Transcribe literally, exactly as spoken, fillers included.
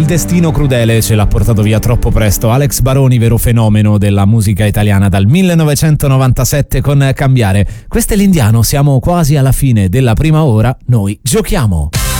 il destino crudele ce l'ha portato via troppo presto. Alex Baroni, vero fenomeno della musica italiana dal millenovecentonovantasette con Cambiare. Questo è l'Indiano, siamo quasi alla fine della prima ora, noi giochiamo.